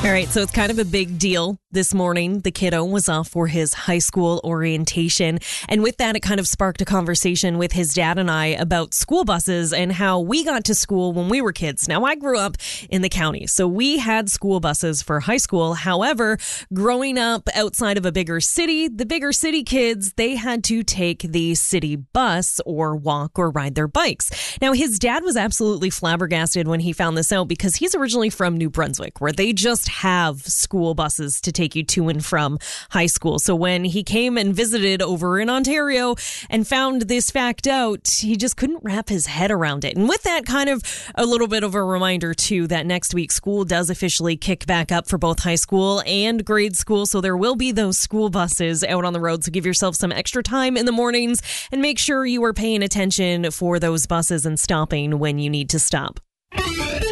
All right, so it's kind of a big deal this morning. The kiddo was off for his high school orientation. And with that, it kind of sparked a conversation with his dad and I about school buses and how we got to school when we were kids. Now, I grew up in the county, so we had school buses for high school. However, growing up outside of a bigger city, the bigger city kids, they had to take the city bus or walk or ride their bikes. Now, his dad was absolutely flabbergasted when he found this out because he's originally from New Brunswick, where they just have school buses to take you to and from high school. So when he came and visited over in Ontario and found this fact out, he just couldn't wrap his head around it. And with that, kind of a little bit of a reminder too that next week school does officially kick back up for both high school and grade school. So there will be those school buses out on the road. So give yourself some extra time in the mornings and make sure you are paying attention for those buses and stopping when you need to stop.